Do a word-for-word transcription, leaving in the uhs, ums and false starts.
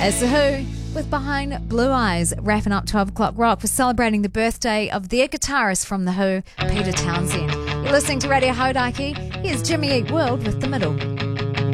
As The Who, with Behind Blue Eyes, wrapping up twelve o'clock rock for celebrating the birthday of their guitarist from The Who, Peter Townsend. You're listening to Radio Hauraki. Here's Jimmy Eat World with The Middle.